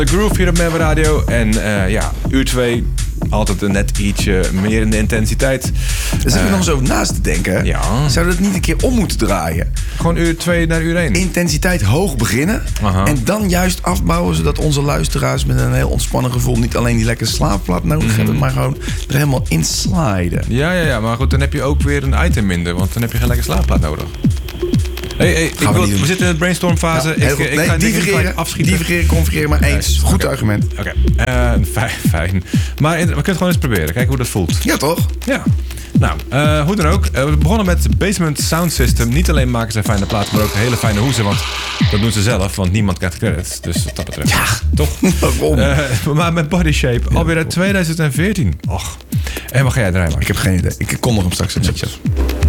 De Groove hier op Merwe Radio. En uur 2, altijd net ietsje meer in de intensiteit. Daar zit ik nog eens over naast te denken. Ja. Zouden we het niet een keer om moeten draaien? Gewoon uur 2 naar uur 1. Intensiteit hoog beginnen. Aha. En dan juist afbouwen, zodat onze luisteraars met een heel ontspannen gevoel niet alleen die lekkere slaapplaat nodig hebben, maar gewoon er helemaal in sliden. Ja, maar goed, dan heb je ook weer een item minder, want dan heb je geen lekker slaapplaat nodig. Hey, we zitten in de brainstormfase. Ja, ik ga divergeren, afschieten. Divergeren, convergeren, maar eens. Nee, Goed oké. argument. Oké, fijn. Maar we kunnen het gewoon eens proberen. Kijken hoe dat voelt. Ja, toch? Ja. Nou, hoe dan ook. We begonnen met Basement Sound System. Niet alleen maken ze fijne platen, maar ook hele fijne hoezen. Want dat doen ze zelf, want niemand krijgt credits. Dus wat dat betreft. Ja, toch? Waarom? Maar met Body Shape, alweer uit 2014. Och. En wat ga jij draaien, Mark? Ik heb geen idee. Ik kon nog hem straks een netje.